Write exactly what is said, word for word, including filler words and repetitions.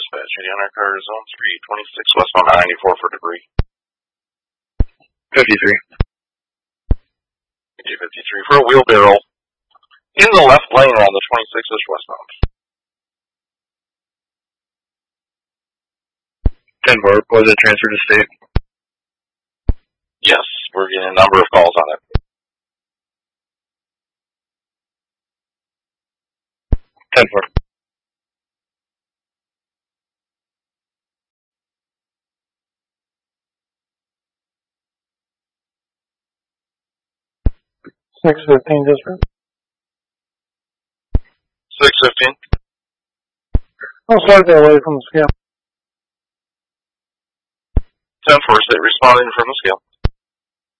dispatch. Indiana car zone three, twenty-six westbound ninety-four for debris. fifty-three. fifty-three for a wheelbarrow in the left lane around the twenty-six-ish westbound. ten four, was it transferred to state? Yes, we're getting a number of calls on it. ten four. six fifteen, district. six fifteen. I'll start that away from the scale. ten four, state responding from the scale.